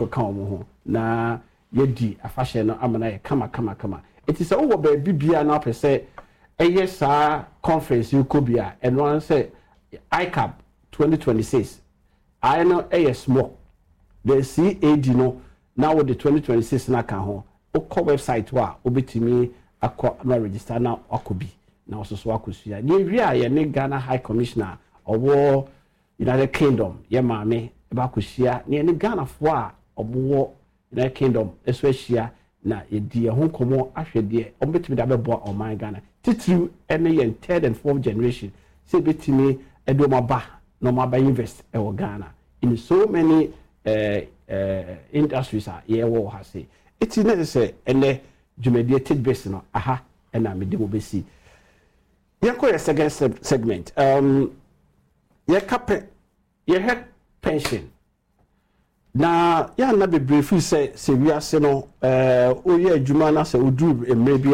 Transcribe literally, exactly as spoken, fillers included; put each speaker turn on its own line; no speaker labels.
akoka omo ho na yedi afahye no amana ye kama kama kama it is all about bibia na pese eye sa conference ukobia and one say I C A B twenty twenty-six I know eye small the C A D no now with the twenty twenty-six na kan ho okọ website wa obetimi akọ na register na akobi na ososo akosua ni wi a ye ne Ghana High Commissioner owo United Kingdom ye maame ba kosia ne ne Ghana fo a obo United Kingdom eso ahia na edi ho komo ahwede ombetimi da bebo o man Ghana titru ene ye third and fourth generation say betimi edo maba no maba invest e wo Ghana in so many uh, uh, industries are ye wo ha say it is necessary ene jumediated base no aha ena me demo besi yanko ye second segment um ye kape ye he pension na ya na bebre fi se se wiase no eh oye adwuma na se odu emre bi